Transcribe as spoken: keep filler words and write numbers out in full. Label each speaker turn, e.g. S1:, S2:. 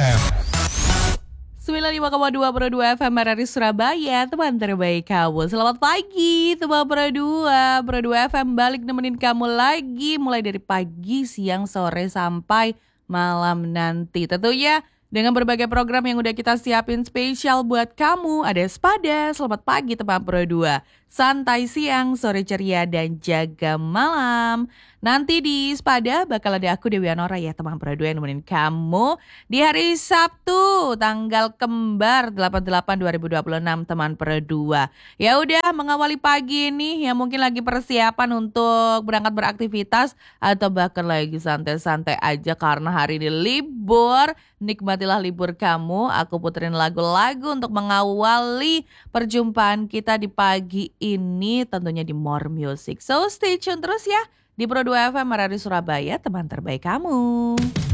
S1: M.
S2: sembilan puluh lima koma dua Pro dua F M R R I Surabaya, teman terbaik kamu. Selamat pagi teman Pro dua. Pro dua F M balik nemenin kamu lagi mulai dari pagi, siang, sore sampai malam nanti. Tentunya dengan berbagai program yang udah kita siapin spesial buat kamu. Ada Sepada, selamat pagi teman Pro dua. Santai siang, sore ceria, dan jaga malam. Nanti di Sepada bakal ada aku Dewi Anora ya teman Pro dua yang nemenin kamu di hari Sabtu tanggal kembar delapan delapan dua ribu dua puluh enam teman Pro dua. Ya udah mengawali pagi ini yang mungkin lagi persiapan untuk berangkat beraktivitas atau bahkan lagi santai-santai aja karena hari ini libur. Nikmatilah libur kamu. Aku puterin lagu-lagu untuk mengawali perjumpaan kita di pagi ini tentunya di More Music. So stay tune terus ya di Pro dua F M R R I Surabaya, teman terbaik kamu.